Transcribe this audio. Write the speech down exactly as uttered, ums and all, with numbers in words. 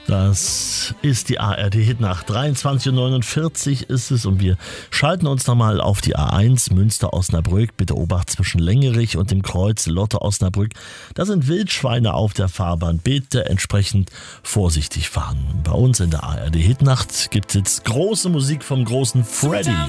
Das ist die A R D-Hitnacht. dreiundzwanzig Uhr neunundvierzig ist es und wir schalten uns nochmal auf die A eins Münster-Osnabrück. Bitte Obacht zwischen Längerich und dem Kreuz Lotte-Osnabrück. Da sind Wildschweine auf der Fahrbahn. Bitte entsprechend vorsichtig fahren. Bei uns in der A R D-Hitnacht gibt es jetzt große Musik vom großen Freddy.